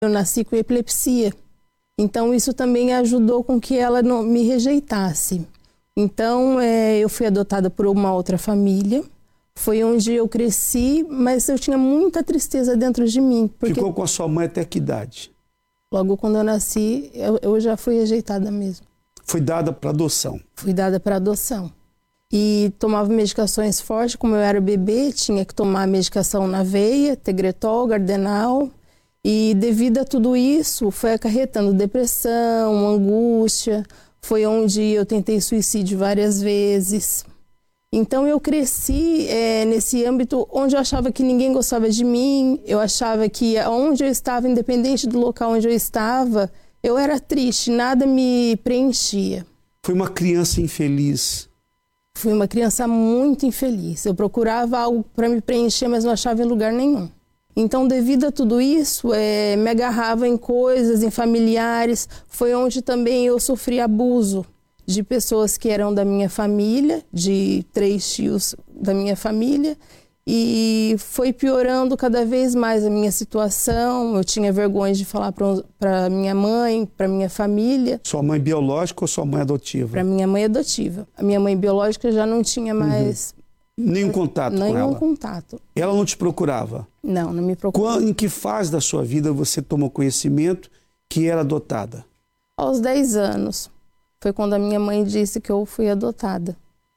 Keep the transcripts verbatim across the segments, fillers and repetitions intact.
Eu nasci com epilepsia, então isso também ajudou com que ela não me rejeitasse. Então é, eu fui adotada por uma outra família, foi onde eu cresci, mas eu tinha muita tristeza dentro de mim. Porque ficou com a sua mãe até que idade? Logo quando eu nasci, eu, eu já fui rejeitada mesmo. Foi dada para adoção? Fui dada para adoção. E tomava medicações fortes, como eu era bebê, tinha que tomar medicação na veia, Tegretol, Gardenal. E devido a tudo isso, foi acarretando depressão, angústia. Foi onde eu tentei suicídio várias vezes. Então eu cresci é, nesse âmbito onde eu achava que ninguém gostava de mim. Eu achava que onde eu estava, independente do local onde eu estava, eu era triste, nada me preenchia. Foi uma criança infeliz? Fui uma criança muito infeliz. Eu procurava algo para me preencher, mas não achava em lugar nenhum. Então, devido a tudo isso, é, me agarrava em coisas, em familiares. Foi onde também eu sofri abuso de pessoas que eram da minha família, de três tios da minha família. E foi piorando cada vez mais a minha situação. Eu tinha vergonha de falar para minha mãe, para minha família. Sua mãe biológica ou sua mãe adotiva? Para minha mãe adotiva. A minha mãe biológica já não tinha mais... Uhum. Nenhum contato Nenhum com ela? Nenhum contato. Ela não te procurava? Não, não me procurava. Quando, em que fase da sua vida você tomou conhecimento que era adotada? Aos dez anos. Foi quando a minha mãe disse que eu fui adotada.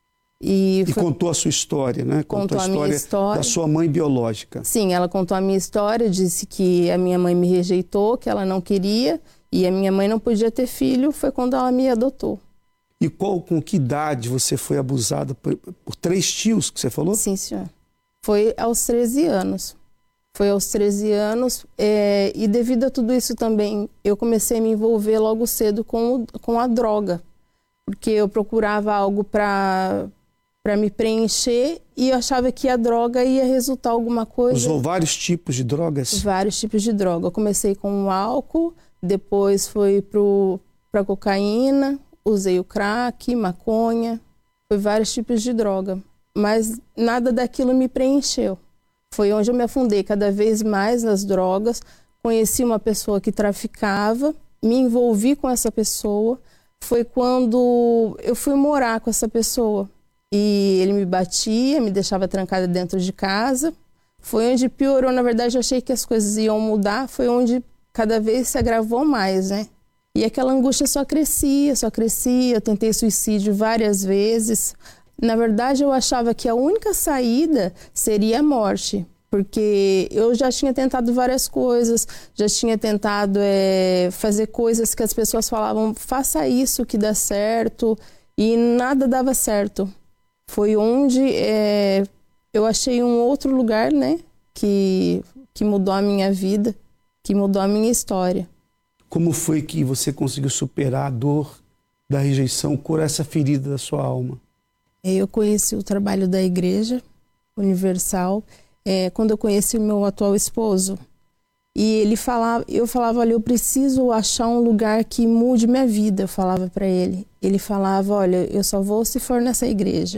E, e foi... contou a sua história, né? Contou, contou a, a história, história da sua mãe biológica. Sim, ela contou a minha história, disse que a minha mãe me rejeitou, que ela não queria, e a minha mãe não podia ter filho, foi quando ela me adotou. E qual, com que idade você foi abusada por, por três tios que você falou? Sim, senhor. Foi aos treze anos. Foi aos treze anos, é, e devido a tudo isso também, eu comecei a me envolver logo cedo com, o, com a droga. Porque eu procurava algo para para me preencher e eu achava que a droga ia resultar alguma coisa. Usou vários tipos de drogas? Vários tipos de droga. Eu comecei com o álcool, depois foi para cocaína, usei o crack, maconha, foi vários tipos de droga. Mas nada daquilo me preencheu. Foi onde eu me afundei cada vez mais nas drogas, conheci uma pessoa que traficava, me envolvi com essa pessoa. Foi quando eu fui morar com essa pessoa. E ele me batia, me deixava trancada dentro de casa. Foi onde piorou, na verdade eu achei que as coisas iam mudar, foi onde cada vez se agravou mais, né? E aquela angústia só crescia, só crescia, eu tentei suicídio várias vezes. Na verdade eu achava que a única saída seria a morte, porque eu já tinha tentado várias coisas, já tinha tentado é, fazer coisas que as pessoas falavam, faça isso que dá certo, e nada dava certo. Foi onde é, eu achei um outro lugar, né, que, que mudou a minha vida, que mudou a minha história. Como foi que você conseguiu superar a dor da rejeição, curar essa ferida da sua alma? Eu conheci o trabalho da Igreja Universal é, quando eu conheci o meu atual esposo. E ele falava, eu falava, olha, eu preciso achar um lugar que mude minha vida, eu falava para ele. Ele falava, olha, eu só vou se for nessa igreja.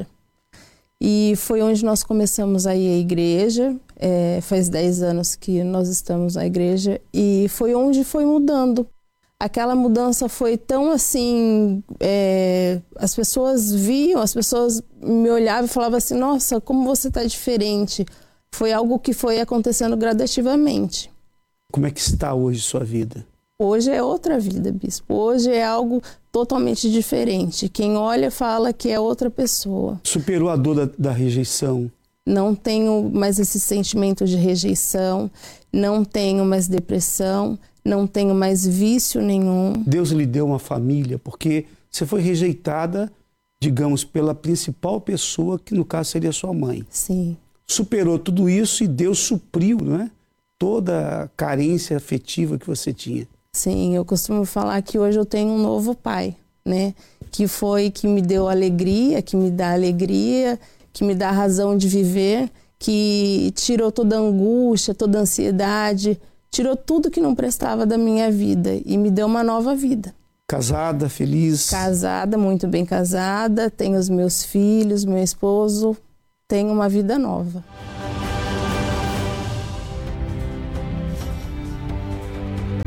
E foi onde nós começamos a ir à igreja, é, faz dez anos que nós estamos na igreja, e foi onde foi mudando. Aquela mudança foi tão assim, é, as pessoas viam, as pessoas me olhavam e falavam assim, nossa, como você está diferente. Foi algo que foi acontecendo gradativamente. Como é que está hoje sua vida? Hoje é outra vida, bispo. Hoje é algo totalmente diferente. Quem olha fala que é outra pessoa. Superou a dor da, da rejeição? Não tenho mais esse sentimento de rejeição, não tenho mais depressão, não tenho mais vício nenhum. Deus lhe deu uma família, porque você foi rejeitada, digamos, pela principal pessoa, que no caso seria sua mãe. Sim. Superou tudo isso e Deus supriu, não é? Toda a carência afetiva que você tinha. Sim, eu costumo falar que hoje eu tenho um novo pai, né? Que foi que me deu alegria, que me dá alegria, que me dá razão de viver, que tirou toda a angústia, toda a ansiedade, tirou tudo que não prestava da minha vida e me deu uma nova vida. Casada, feliz? Casada, muito bem casada, tenho os meus filhos, meu esposo, tenho uma vida nova.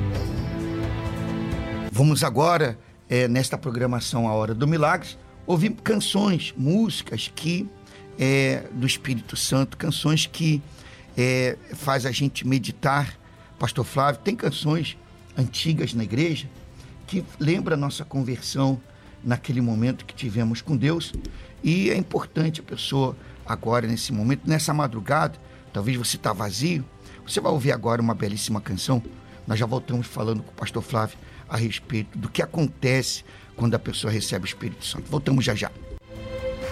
Vamos agora, é, nesta programação A Hora do Milagre, ouvir canções, músicas que é, do Espírito Santo, canções que é, faz a gente meditar. Pastor Flávio, tem canções antigas na igreja que lembra a nossa conversão naquele momento que tivemos com Deus, e é importante a pessoa agora, nesse momento, nessa madrugada, talvez você está vazio, você vai ouvir agora uma belíssima canção. Nós já voltamos falando com o pastor Flávio a respeito do que acontece quando a pessoa recebe o Espírito Santo. Voltamos já já.